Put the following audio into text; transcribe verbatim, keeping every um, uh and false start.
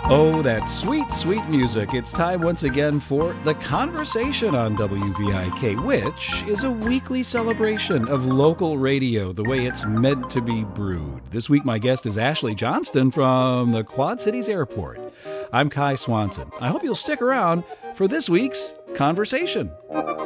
Oh, that sweet, sweet music. It's time once again for The Conversation on W V I K, which is a weekly celebration of local radio, the way it's meant to be brewed. This week, my guest is Ashley Johnston from the Quad Cities Airport. I'm Kai Swanson. I hope you'll stick around for this week's Conversation.